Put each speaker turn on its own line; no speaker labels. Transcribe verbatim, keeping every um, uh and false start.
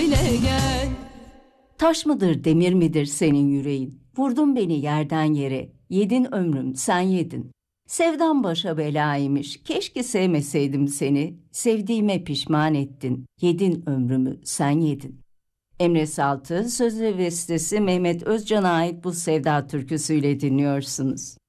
yine gel.
Taş mıdır demir midir senin yüreğin? Vurdun beni yerden yere, yedin ömrüm sen yedin. Sevdan başa belaymış, keşke sevmeseydim seni. Sevdiğime pişman ettin, yedin ömrümü sen yedin. Emre Salt'ı söz ve bestesi Mehmet Özcan'a ait bu sevda türküsüyle dinliyorsunuz.